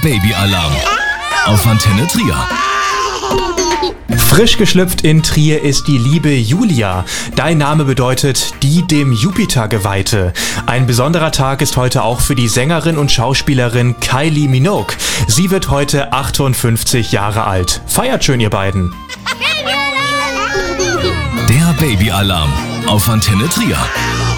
Babyalarm auf Antenne Trier. Frisch geschlüpft in Trier ist die liebe Julia. Dein Name bedeutet die dem Jupiter geweihte. Ein besonderer Tag ist heute auch für die Sängerin und Schauspielerin Kylie Minogue. Sie wird heute 58 Jahre alt. Feiert schön, ihr beiden. Der Babyalarm auf Antenne Trier.